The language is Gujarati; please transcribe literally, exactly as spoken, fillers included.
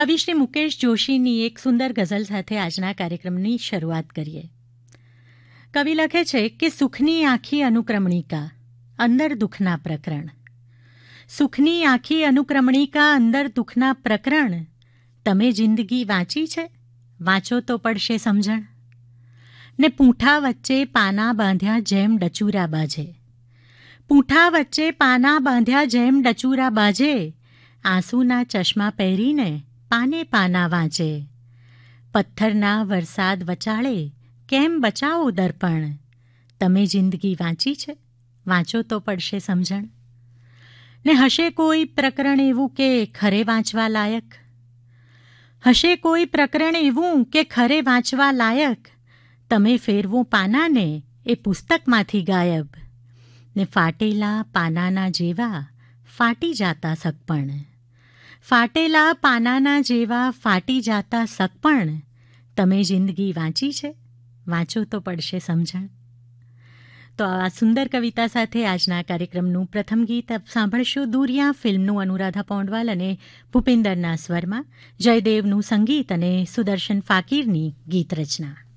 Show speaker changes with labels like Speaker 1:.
Speaker 1: કવિ શ્રી મુકેશ જોશીની એક સુંદર ગઝલ સાથે આજના કાર્યક્રમની શરૂઆત કરીએ. કવિ લખે છે કે સુખની આખી અનુક્રમણિકા, અંદર દુઃખના પ્રકરણ. સુખની આખી અનુક્રમણિકા, અંદર દુઃખના પ્રકરણ. તમે જિંદગી વાંચી છે? વાંચો તો પડશે સમજણ. ને પૂંઠા વચ્ચે પાના બાંધ્યા જેમ ડચુરા બાજે. પૂંઠા વચ્ચે પાના બાંધ્યા જેમ ડચુરા બાજે. આંસુના ચશ્મા પહેરીને પાને પાના વાંચે. પથ્થરના વરસાદ વચાળે કેમ બચાવો દર્પણ. તમે જિંદગી વાંચી છે? વાંચો તો પડશે સમજણ. ને હશે કોઈ પ્રકરણ એવું કે ખરે વાંચવા લાયક. હશે કોઈ પ્રકરણ એવું કે ખરે વાંચવા લાયક. તમે ફેરવો પાનાને એ પુસ્તકમાંથી ગાયબ. ને ફાટેલા પાનાના જેવા ફાટી જાતા સગપણ. ફાટેલા પાનાના જેવા ફાટી જાતા સગપણ. તમે જિંદગી વાંચી છે? વાંચો તો પડશે સમજણ. તો આ સુંદર કવિતા સાથે આજના કાર્યક્રમનું પ્રથમ ગીત આપ સાંભળશો. દુરિયા ફિલ્મનું અનુરાધા પૌંડવાલ અને ભૂપિન્દરના સ્વરમાં, જયદેવનું સંગીત અને સુદર્શન ફાકીરની ગીત રચના.